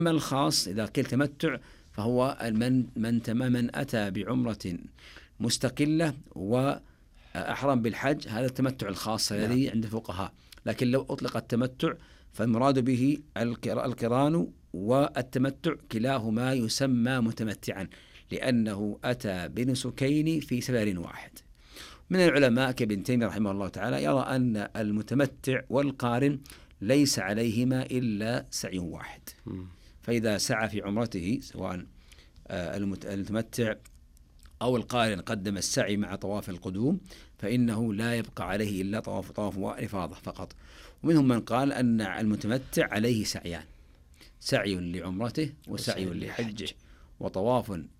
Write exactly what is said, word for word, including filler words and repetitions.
أما الخاص إذا قيل تمتع فهو من من تماما أتى بعمرة مستقلة وأحرم بالحج، هذا التمتع الخاص الذي عند الفقهاء. لكن لو أطلق التمتع فالمراد به القران والتمتع كلاهما يسمى متمتعا، لأنه أتى بنسكين في سفر واحد. من العلماء كابن تيمية رحمه الله تعالى يرى أن المتمتع والقارن ليس عليهما إلا سعي واحد، فإذا سعى في عمرته سواء المتمتع أو القارن قدم السعي مع طواف القدوم فإنه لا يبقى عليه إلا طواف طواف وإفاضة فقط. ومنهم من قال أن المتمتع عليه سعيان، سعي لعمرته وسعي لحجه، وطواف